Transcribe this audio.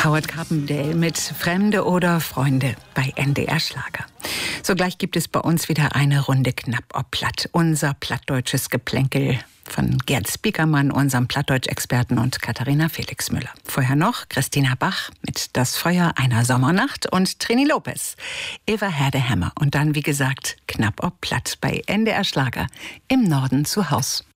Howard Carpendale mit Fremde oder Freunde bei NDR Schlager. Sogleich gibt es bei uns wieder eine Runde Knapp ob Platt. Unser plattdeutsches Geplänkel von Gerd Spiekermann, unserem Plattdeutsch-Experten, und Katharina Felixmüller. Vorher noch Christina Bach mit Das Feuer einer Sommernacht und Trini Lopez, Eva Herde-Hämmer. Und dann, wie gesagt, Knapp ob Platt bei NDR Schlager im Norden zu Haus.